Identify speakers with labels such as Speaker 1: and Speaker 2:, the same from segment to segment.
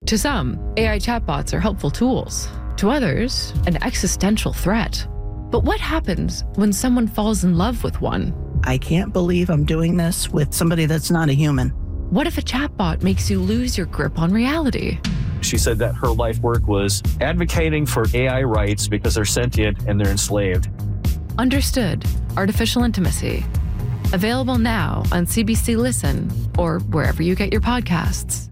Speaker 1: To some, AI chatbots are helpful tools. To others, an existential threat. But what happens when someone falls in love with one?
Speaker 2: I can't believe I'm doing this with somebody that's not a human.
Speaker 1: What if a chatbot makes you lose your grip on reality?
Speaker 3: She said that her life work was advocating for AI rights because they're sentient and they're enslaved.
Speaker 1: Understood. Artificial Intimacy. Available now on CBC Listen or wherever you get your podcasts.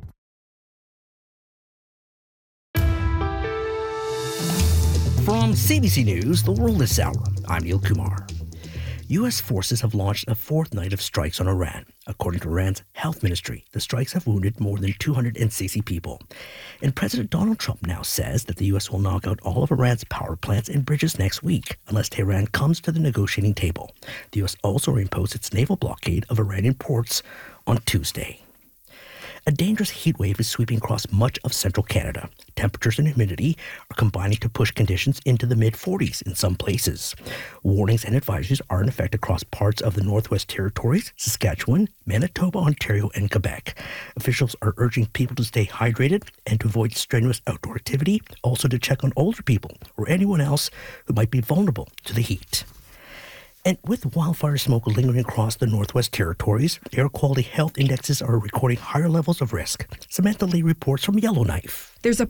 Speaker 4: From CBC News, The World This Hour, I'm Neil Kumar. U.S. forces have launched a fourth night of strikes on Iran. According to Iran's health ministry, the strikes have wounded more than 260 people. And President Donald Trump now says that the U.S. will knock out all of Iran's power plants and bridges next week, unless Tehran comes to the negotiating table. The U.S. also reimposed its naval blockade of Iranian ports on Tuesday. A dangerous heat wave is sweeping across much of central Canada. Temperatures and humidity are combining to push conditions into the mid-40s in some places. Warnings and advisories are in effect across parts of the Northwest Territories, Saskatchewan, Manitoba, Ontario, and Quebec. Officials are urging people to stay hydrated and to avoid strenuous outdoor activity, also to check on older people or anyone else who might be vulnerable to the heat. And with wildfire smoke lingering across the Northwest Territories, air quality health indexes are recording higher levels of risk. Samantha Lee reports from Yellowknife.
Speaker 5: There's a